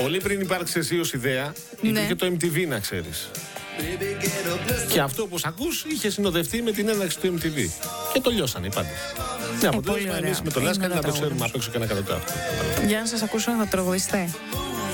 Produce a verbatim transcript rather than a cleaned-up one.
Πολύ πριν υπάρξει εσύ ως ιδέα, υπήρχε Ναι. το εμ τι βι, να ξέρεις. Και αυτό, όπως ακούς, είχε συνοδευτεί με την έναρξη του εμ τι βι. Και το λιώσανε οι πάντες. Ναι, αποτέλεσμα πολύ εμείς ωραία. με το Είναι Λάσκα ωραίο να το τραγούδι. ξέρουμε απ' έξω και να κατωτάφτω. Για να σας ακούσω να τραγουδιστέ.